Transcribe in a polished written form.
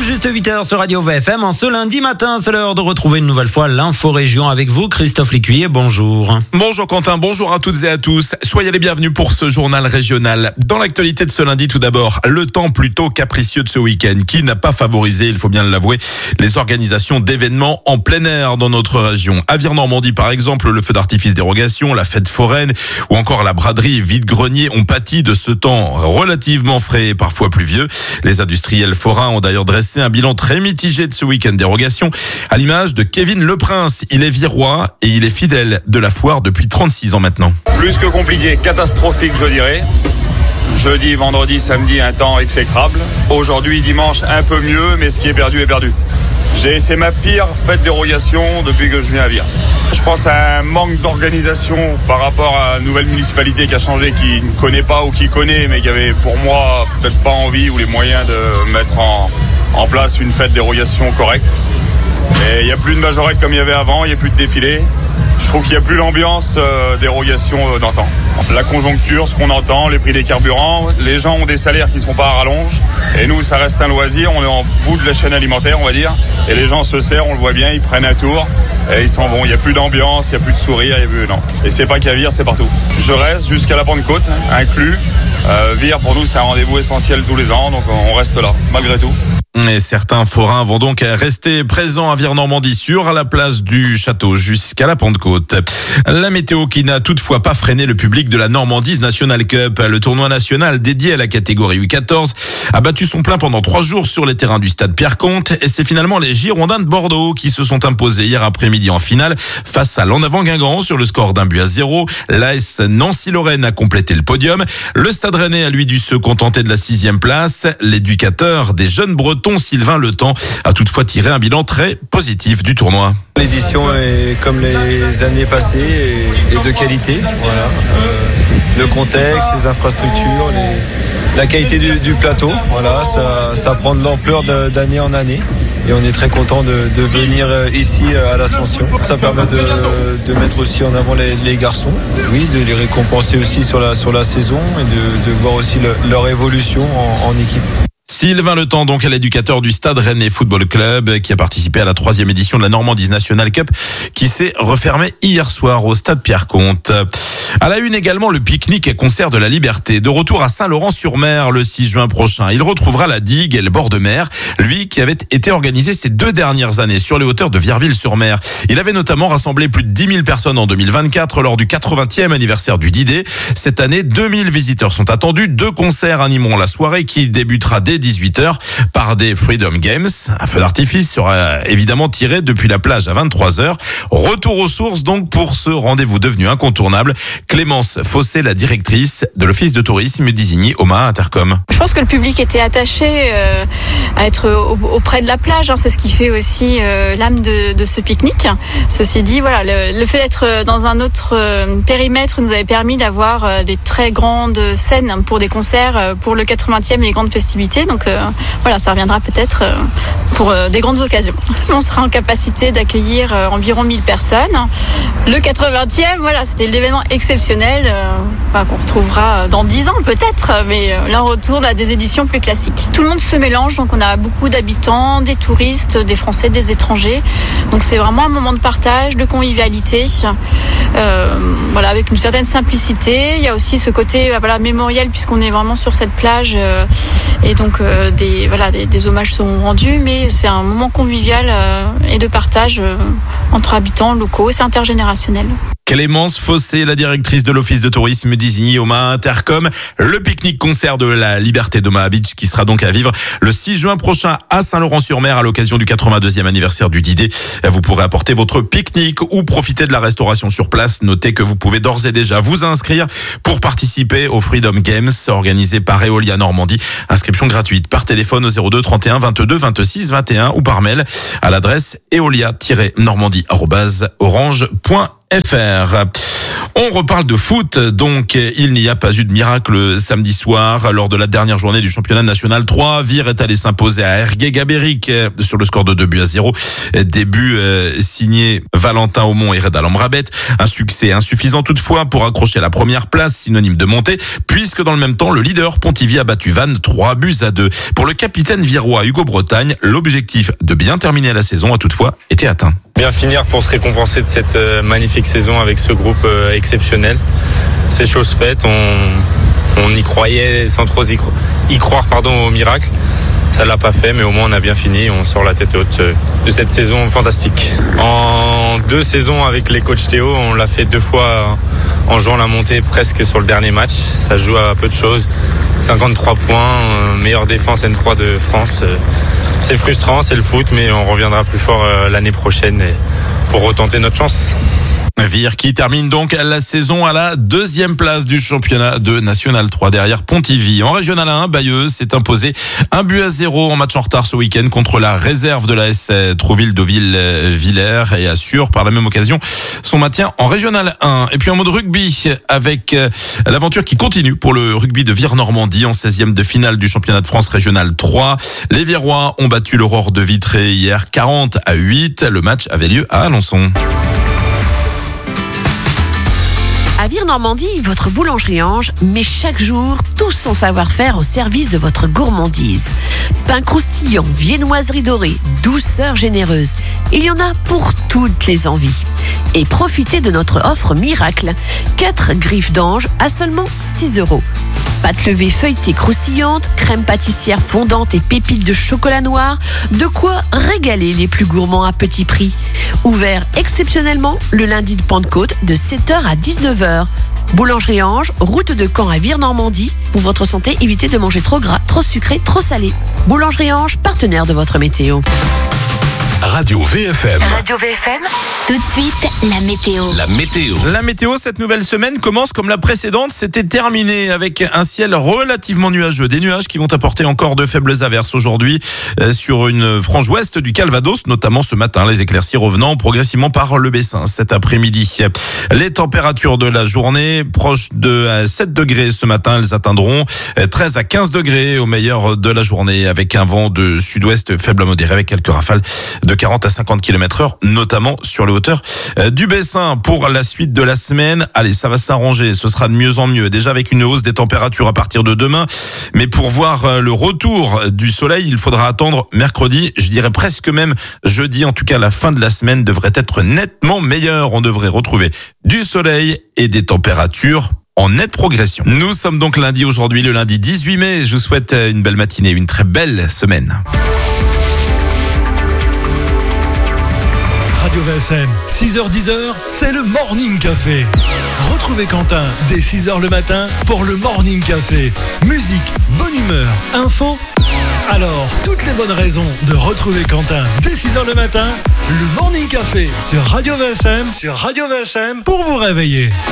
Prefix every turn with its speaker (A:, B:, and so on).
A: juste 8h sur Radio VFM. En ce lundi matin, c'est l'heure de retrouver une nouvelle fois l'info-région avec vous, Christophe Lécuyer. Bonjour.
B: Bonjour Quentin, bonjour à toutes et à tous. Soyez les bienvenus pour ce journal régional. Dans l'actualité de ce lundi, tout d'abord, le temps plutôt capricieux de ce week-end qui n'a pas favorisé, il faut bien l'avouer, les organisations d'événements en plein air dans notre région. À Vire-Normandie, par exemple, le feu d'artifice dérogation, la fête foraine ou encore la braderie vide-grenier ont pâti de ce temps relativement frais et parfois pluvieux. Les industriels forains ont d'ailleurs dressé un bilan très mitigé de ce week-end dérogation, à l'image de Kevin Leprince. Il est virois et il est fidèle de la foire depuis 36 ans maintenant.
C: Plus que compliqué, catastrophique je dirais. Jeudi, vendredi, samedi, un temps exécrable. Aujourd'hui, dimanche, un peu mieux, mais ce qui est perdu est perdu. C'est ma pire fête dérogation depuis que je viens à Vire. Je pense à un manque d'organisation par rapport à une nouvelle municipalité qui a changé, qui ne connaît pas ou qui connaît, mais qui avait pour moi peut-être pas envie ou les moyens de mettre en place une fête dérogation correcte. Et il n'y a plus de majorette comme il y avait avant, il n'y a plus de défilé. Je trouve qu'il n'y a plus l'ambiance dérogation d'antan. La conjoncture, ce qu'on entend, les prix des carburants, les gens ont des salaires qui ne sont pas à rallonge. Et nous, ça reste un loisir, on est en bout de la chaîne alimentaire, on va dire. Et les gens se serrent, on le voit bien, ils prennent un tour et ils s'en vont. Il n'y a plus d'ambiance, il n'y a plus de sourire, non. Et c'est pas qu'à Vire, c'est partout. Je reste jusqu'à la Pentecôte, inclus. Vire, pour nous, c'est un rendez-vous essentiel tous les ans, donc on reste là, malgré tout.
B: Et certains forains vont donc rester présents à Vire-Normandie sur la place du château jusqu'à la Pentecôte. La météo qui n'a toutefois pas freiné le public de la Normandie National Cup. Le tournoi national dédié à la catégorie U14 a battu son plein pendant 3 jours sur les terrains du stade Pierre-Comte. Et c'est finalement les Girondins de Bordeaux qui se sont imposés hier après-midi en finale face à l'En Avant Guingamp sur le score d'1-0. L'AS Nancy-Lorraine a complété le podium. Le stade rennais a lui dû se contenter de la 6e place. L'éducateur des jeunes Bretons, Sylvain Letemps, a toutefois tiré un bilan très positif du tournoi.
D: L'édition est comme les années passées et de qualité. Voilà. Le contexte, les infrastructures, la qualité du plateau, voilà, ça prend de l'ampleur d'année en année. Et on est très content de venir ici à l'Ascension. Ça permet de mettre aussi en avant les garçons, oui, de les récompenser aussi sur la saison et de voir aussi leur évolution en équipe.
B: Sylvain Letemps, donc, l'éducateur du Stade Rennais Football Club, qui a participé à la 3e édition de la Normandie National Cup, qui s'est refermée hier soir au Stade Pierre-Comte. À la une également, le pique-nique et concert de la Liberté. De retour à Saint-Laurent-sur-Mer le 6 juin prochain. Il retrouvera la digue et le bord de mer, lui qui avait été organisé ces 2 dernières années sur les hauteurs de Vierville-sur-Mer. Il avait notamment rassemblé plus de 10 000 personnes en 2024 lors du 80e anniversaire du D-Day. Cette année, 2000 visiteurs sont attendus. 2 concerts animeront la soirée qui débutera dès 18h par des Freedom Games. Un feu d'artifice sera évidemment tiré depuis la plage à 23h. Retour aux sources donc pour ce rendez-vous devenu incontournable. Clémence Fossé, la directrice de l'Office de tourisme d'Isigny, Omaha Intercom.
E: Je pense que le public était attaché à être auprès de la plage. C'est ce qui fait aussi l'âme de ce pique-nique. Ceci dit, voilà, le fait d'être dans un autre périmètre nous avait permis d'avoir des très grandes scènes pour des concerts pour le 80e et les grandes festivités. Donc voilà, ça reviendra peut-être pour des grandes occasions. On sera en capacité d'accueillir environ 1000 personnes. Le 80e, voilà, c'était l'événement exceptionnel qu'on retrouvera dans 10 ans peut-être, mais là on retourne à des éditions plus classiques. Tout le monde se mélange, donc on a beaucoup d'habitants, des touristes, des Français, des étrangers. Donc c'est vraiment un moment de partage, de convivialité, voilà, avec une certaine simplicité. Il y a aussi ce côté mémoriel puisqu'on est vraiment sur cette plage et donc des hommages seront rendus, mais c'est un moment convivial et de partage entre habitants locaux, c'est intergénérationnel.
B: Clémence Fossé, la directrice de l'Office de tourisme d'Isigny, Omaha Intercom. Le pique-nique concert de la Liberté d'Omaha Beach qui sera donc à vivre le 6 juin prochain à Saint-Laurent-sur-Mer à l'occasion du 82e anniversaire du D-Day. Vous pourrez apporter votre pique-nique ou profiter de la restauration sur place. Notez que vous pouvez d'ores et déjà vous inscrire pour participer au Freedom Games organisé par Eolia Normandie. Inscription gratuite par téléphone au 02 31 22 26 21 ou par mail à l'adresse eolia-normandie@orange.fr. On reparle de foot, donc il n'y a pas eu de miracle samedi soir. Lors de la dernière journée du championnat national 3, Vire est allé s'imposer à RG Gabéric sur le score de 2-0. Début signé Valentin Aumont et Redal Amrabet. Un succès insuffisant toutefois pour accrocher la première place, synonyme de montée, puisque dans le même temps, le leader Pontivy a battu Vannes 3-2. Pour le capitaine virois Hugo Bretagne, l'objectif de bien terminer la saison a toutefois été atteint.
F: Bien finir pour se récompenser de cette magnifique saison avec ce groupe exceptionnel. C'est chose faite, on y croyait sans trop y croire au miracle. Ça l'a pas fait, mais au moins on a bien fini, on sort la tête haute de cette saison fantastique. En 2 saisons avec les coachs Théo, on l'a fait 2 fois en jouant la montée presque sur le dernier match. Ça joue à peu de choses. 53 points, meilleure défense N3 de France. C'est frustrant, c'est le foot, mais on reviendra plus fort l'année prochaine pour retenter notre chance.
B: Vire qui termine donc la saison à la 2e place du championnat de National 3 derrière Pontivy. En Régional 1, Bayeux s'est imposé 1-0 en match en retard ce week-end contre la réserve de l'AS Trouville-Deauville-Villers et assure par la même occasion son maintien en Régional 1. Et puis un mot de rugby avec l'aventure qui continue pour le rugby de Vire-Normandie en 16e de finale du championnat de France Régional 3. Les Virois ont battu l'Aurore de Vitré hier 40-8. Le match avait lieu à Alençon.
G: À Vire-Normandie, votre boulangerie Ange met chaque jour tout son savoir-faire au service de votre gourmandise. Pain croustillant, viennoiserie dorée, douceur généreuse. Il y en a pour toutes les envies. Et profitez de notre offre miracle. 4 griffes d'ange à seulement 6 €. Pâte levée feuilletée croustillante, crème pâtissière fondante et pépites de chocolat noir. De quoi régaler les plus gourmands à petit prix. Ouvert exceptionnellement le lundi de Pentecôte de 7h à 19h. Boulangerie Ange, route de Caen à Vire-Normandie. Pour votre santé, évitez de manger trop gras, trop sucré, trop salé. Boulangerie Ange, partenaire de votre météo.
H: Radio VFM.
I: Radio VFM. Tout de suite, la météo.
B: La météo, cette nouvelle semaine commence comme la précédente. C'était terminé avec un ciel relativement nuageux. Des nuages qui vont apporter encore de faibles averses aujourd'hui sur une frange ouest du Calvados, notamment ce matin. Les éclaircies revenant progressivement par le Bessin cet après-midi. Les températures de la journée, proches de 7 degrés ce matin, elles atteindront 13 à 15 degrés au meilleur de la journée avec un vent de sud-ouest faible à modéré avec quelques rafales de 40 à 50 km/h, notamment sur les hauteurs du Bessin. Pour la suite de la semaine, allez, ça va s'arranger, ce sera de mieux en mieux, déjà avec une hausse des températures à partir de demain, mais pour voir le retour du soleil, il faudra attendre mercredi, je dirais presque même jeudi, en tout cas la fin de la semaine devrait être nettement meilleure, on devrait retrouver du soleil et des températures en nette progression. Nous sommes donc lundi aujourd'hui, le lundi 18 mai, je vous souhaite une belle matinée, une très belle semaine.
H: Radio VFM, 6h-10h, c'est le Morning Café. Retrouvez Quentin dès 6h le matin pour le Morning Café. Musique, bonne humeur, info. Alors, toutes les bonnes raisons de retrouver Quentin dès 6h le matin, le Morning Café sur Radio VFM, pour vous réveiller.